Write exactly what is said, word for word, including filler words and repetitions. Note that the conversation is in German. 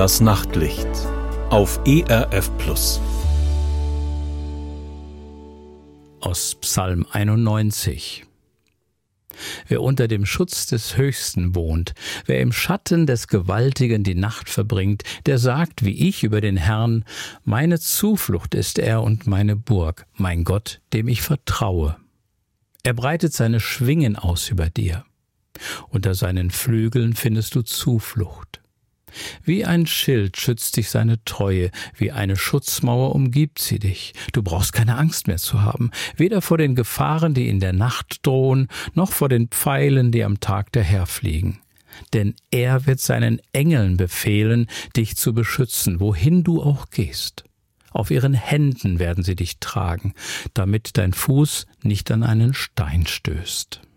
Das Nachtlicht auf E R F Plus. Aus Psalm einundneunzig. Wer unter dem Schutz des Höchsten wohnt, wer im Schatten des Gewaltigen die Nacht verbringt, der sagt wie ich über den Herrn: Meine Zuflucht ist er und meine Burg, mein Gott, dem ich vertraue. Er breitet seine Schwingen aus über dir. Unter seinen Flügeln findest du Zuflucht. Wie ein Schild schützt dich seine Treue, wie eine Schutzmauer umgibt sie dich. Du brauchst keine Angst mehr zu haben, weder vor den Gefahren, die in der Nacht drohen, noch vor den Pfeilen, die am Tag daherfliegen. Denn er wird seinen Engeln befehlen, dich zu beschützen, wohin du auch gehst. Auf ihren Händen werden sie dich tragen, damit dein Fuß nicht an einen Stein stößt.